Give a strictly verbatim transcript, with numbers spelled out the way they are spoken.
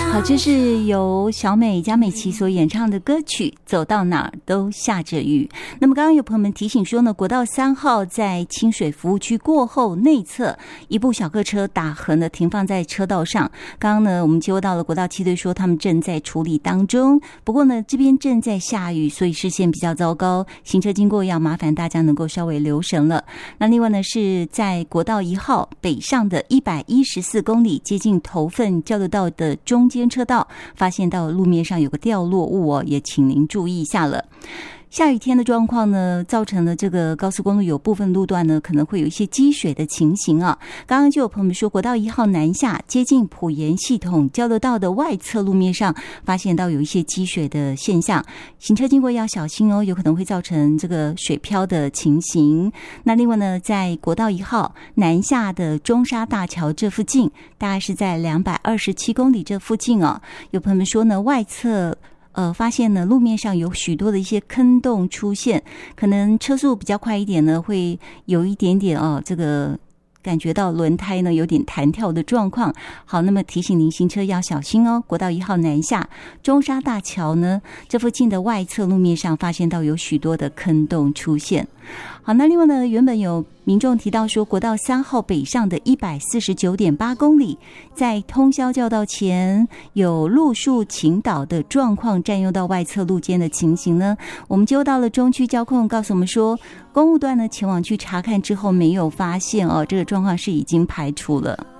好，这是由小美江美琪所演唱的歌曲《走到哪儿都下着雨》。那么刚刚有朋友们提醒说呢，国道三号在清水服务区过后内侧，一部小客车打横的停放在车道上。刚刚呢，我们接获到了国道七队说他们正在处理当中，不过呢，这边正在下雨，所以视线比较糟糕，行车经过要麻烦大家能够稍微留神了。那另外呢，是在国道一号北上的一百一十四公里，接近头份交流道的中间车道，发现到路面上有个掉落物哦，也请您注意一下了。下雨天的状况呢，造成了这个高速公路有部分路段呢可能会有一些积水的情形啊。刚刚就有朋友们说，国道一号南下接近埔盐系统交流道的外侧路面上发现到有一些积水的现象，行车经过要小心哦，有可能会造成这个水漂的情形。那另外呢，在国道一号南下的中沙大桥这附近，大概是在两百二十七公里这附近哦，有朋友们说呢，外侧呃，发现呢路面上有许多的一些坑洞出现，可能车速比较快一点呢，会有一点点哦，这个感觉到轮胎呢有点弹跳的状况。好，那么提醒您行车要小心哦。国道一号南下中沙大桥呢，这附近的外侧路面上发现到有许多的坑洞出现。好，那另外呢，原本有民众提到说，国道三号北上的一百四十九点八公里，在通霄交道前有路树倾倒的状况，占用到外侧路肩的情形呢，我们接获到了中区交控告诉我们说，公务段呢前往去查看之后没有发现哦，这个状况是已经排除了。